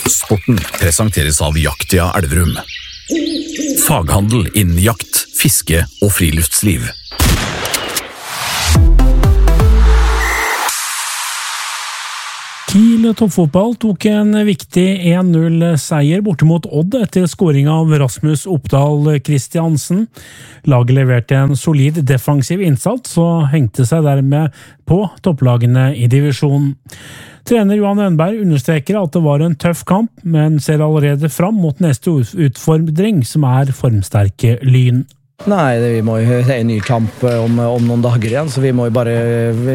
Sporten presenteres av Jaktia Elverum. Faghandel innen jakt, fiske og friluftsliv. Kiel toppfotball tok en viktig 1-0-seier borte mot Odd etter scoring av Rasmus Oppdal Christiansen. Laget leverte en solid defensiv innsats og hengte seg dermed på topplagene i divisjonen. Trener Johan Ønberg understreker at det var en tøff kamp, men ser allerede fram mot neste utfordring, som formsterke Lyn. Nei, det er en ny kamp om noen dager igjen, så vi må jo bare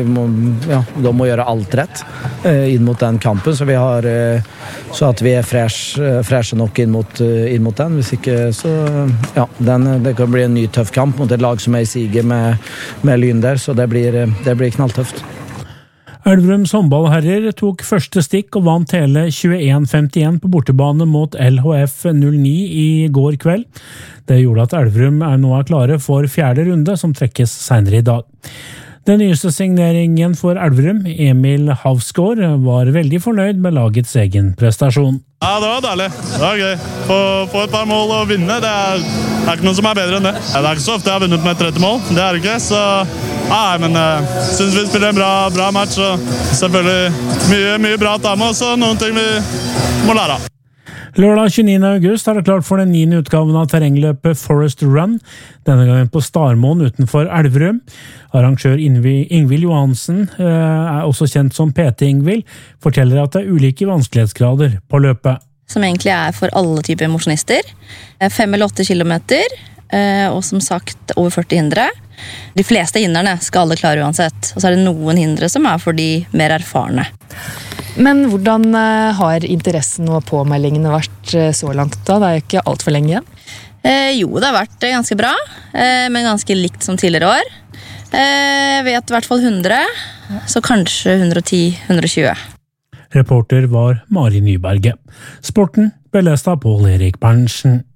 de må gjøre alt rett inn mot den kampen, så så at vi freshe nok inn mot den. Hvis ikke, så det kan bli en ny tøff kamp mot et lag som i sige med Lyn der, så det blir knalltøft. Elverums håndballherrer tok første stikk og vant hele 21-51 på bortebane mot LHF 09 i går kveld. Det gjorde at Elverum nå klare for 4. runde, som trekkes senere i dag. Den nyeste signeringen for Elverum, Emil Havsgaard, var veldig fornøyd med lagets egen prestasjon. Ja, det var deilig. Det var gøy. Få et par mål og vinne, det er ikke noe som er bedre enn det. Det er ikke så ofte jeg har vunnet med 30 mål, det er det ikke, så... men jeg synes vi spiller en bra match, og selvfølgelig mye bra til med oss, og noen ting vi må lære av. Lørdag 29. august det klart for den 9. utgaven av terrengløpet Forest Run, denne gangen på Starmoen utenfor Elverum. Arrangør Ingvild Johansen, også kjent som PT Ingvild, forteller at det ulike vanskelighetsgrader på løpet. Som egentlig for alle typer mosjonister. 5 eller 8 kilometer, og som sagt over 40 hindre. De fleste hindrene skal alle klare uansett, og så det noen hindre som for de mer erfarne. Men hvordan har interessen og påmeldingene vært så langt da? Det jo ikke alt for lenge igjen. Jo, det har vært ganske bra, men ganske likt som tidligere år. Jeg vet i hvert fall 100, så kanskje 110-120. Reporter var Mari Nyberget. Sporten ble lest av Pål Erik Berntsen.